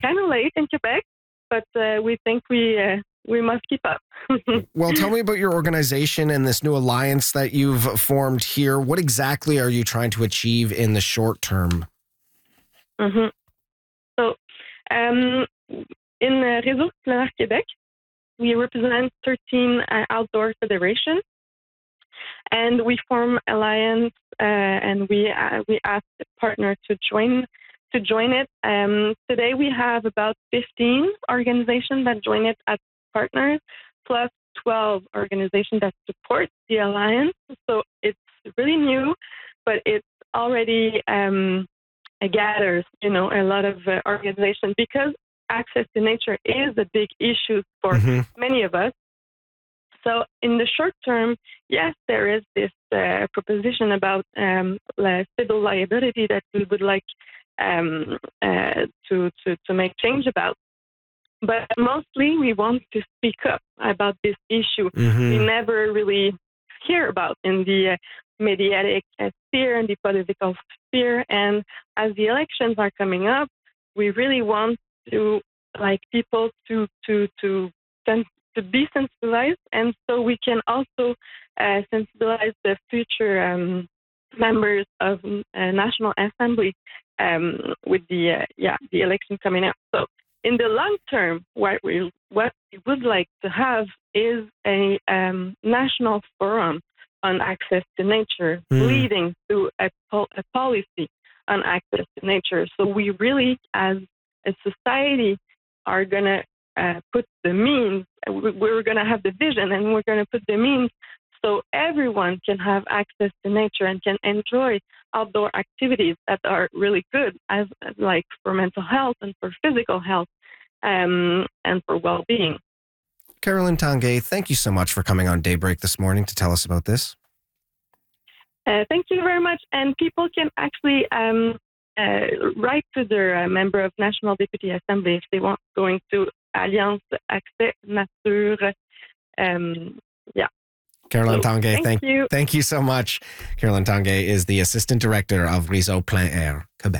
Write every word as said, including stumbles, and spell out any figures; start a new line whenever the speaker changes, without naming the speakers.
kind of late in Quebec, but uh, we think we uh, we must keep up.
Well, tell me about your organization and this new alliance that you've formed here. What exactly are you trying to achieve in the short term?
Mm-hmm. So, um, in uh, Réseau Plein Air Québec, we represent thirteen uh, outdoor federations, and we form alliance, uh, and we uh, we ask the partner to join to join it. Um, today we have about fifteen organizations that join it as partners, plus twelve organizations that support the alliance. So it's really new, but it's already um, gathers, you know, a lot of uh, organizations, because access to nature is a big issue for
Mm-hmm.
many of us. So in the short term, yes, there is this uh, proposition about um, uh, civil liability that we would like um, uh, to, to, to make change about. But mostly we want to speak up about this issue.
Mm-hmm.
We never really hear about in the uh, mediatic uh, sphere and the political sphere. And as the elections are coming up, we really want to like people to to to to be sensibilized, and so we can also uh, sensibilize the future um, members of uh, National Assembly um, with the uh, yeah the election coming up. So in the long term, what we what we would like to have is a um, national forum on access to nature,
Mm.
leading to a, pol- a policy on access to nature. So we really, as a society, are going to uh, put the means, we're going to have the vision, and we're going to put the means so everyone can have access to nature and can enjoy outdoor activities that are really good, as like for mental health and for physical health um, and for well-being.
Carolyn Tanguay, thank you so much for coming on Daybreak this morning to tell us about this.
Uh, thank you very much. And people can actually um, uh, write to their uh, member of National Deputy Assembly if they want, going to Alliance Accès Nature. Um, yeah.
Carolyn
So,
Tanguay,
thank
thank,
you.
thank you so much. Carolyn Tanguay is the Assistant Director of Réseau Plein Air, Quebec.